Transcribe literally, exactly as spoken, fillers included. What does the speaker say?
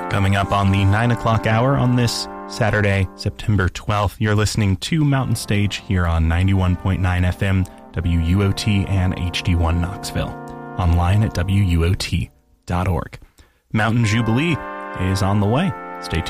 Coming up on the nine o'clock hour on this Saturday, September twelfth, you're listening to Mountain Stage here on ninety-one point nine F M, W U O T and H D one Knoxville. Online at W U O T dot org. Mountain Jubilee is on the way. Stay tuned.